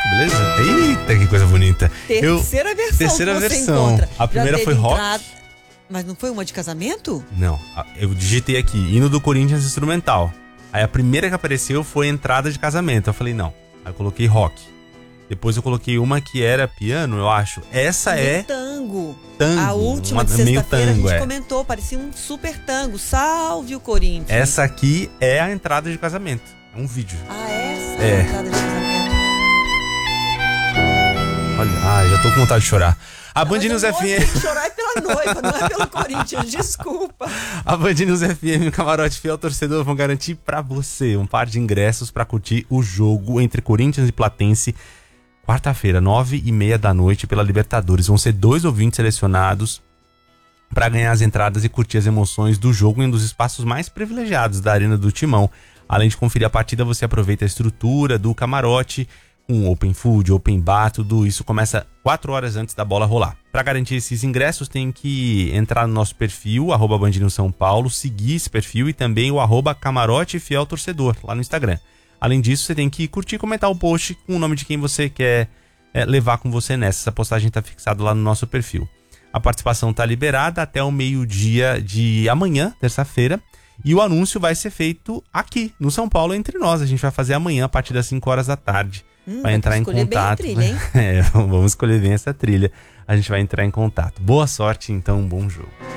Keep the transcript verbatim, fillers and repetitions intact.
que beleza? Eita, que coisa bonita. Terceira Eu, versão Terceira que você versão. encontra. A primeira Já foi teve rock. entrada- Mas não foi uma de casamento? Não, eu digitei aqui, hino do Corinthians instrumental. Aí a primeira que apareceu foi entrada de casamento. Eu falei, não. Aí eu coloquei rock. Depois eu coloquei uma que era piano, eu acho. Essa E é tango. tango. A última uma, de meio sexta-feira a tango, gente é. comentou, parecia um super tango. Salve o Corinthians. Essa aqui é a entrada de casamento. É um vídeo. Ah, essa É. é a entrada de casamento. Olha, ai, já tô com vontade de chorar. A Band News F F M. Tem que chorar é pela noiva, não é pelo Corinthians, desculpa. A Band News F M e o Camarote Fiel Torcedor vão garantir pra você um par de ingressos pra curtir o jogo entre Corinthians e Platense. Quarta-feira, nove e meia da noite, pela Libertadores. Vão ser dois ouvintes selecionados para ganhar as entradas e curtir as emoções do jogo em um dos espaços mais privilegiados da Arena do Timão. Além de conferir a partida, você aproveita a estrutura do camarote, com open food, open bar, tudo isso começa quatro horas antes da bola rolar. Para garantir esses ingressos, tem que entrar no nosso perfil, arroba Band News São Paulo, seguir esse perfil e também o arroba Camarote Fiel Torcedor, lá no Instagram. Além disso, você tem que curtir e comentar o post com o nome de quem você quer é, levar com você nessa. Essa postagem está fixada lá no nosso perfil. A participação está liberada até o meio-dia de amanhã, terça-feira. E o anúncio vai ser feito aqui, no São Paulo, entre nós. A gente vai fazer amanhã, a partir das cinco horas da tarde. Hum, vai entrar em contato. Bem a trilha, hein? É, vamos escolher bem essa trilha. A gente vai entrar em contato. Boa sorte, então, um bom jogo.